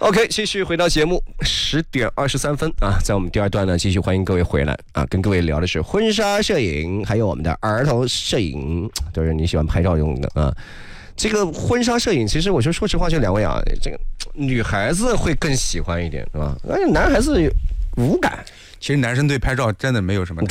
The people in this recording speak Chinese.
OK， 继续回到节目10:23啊，在我们第二段呢，继续欢迎各位回来啊，跟各位聊的是婚纱摄影，还有我们的儿童摄影，都是你喜欢拍照用的啊。这个婚纱摄影，其实我说实话，这两位啊，这个女孩子会更喜欢一点，是吧？而且男孩子无感。 其实男生对拍照真的没有什么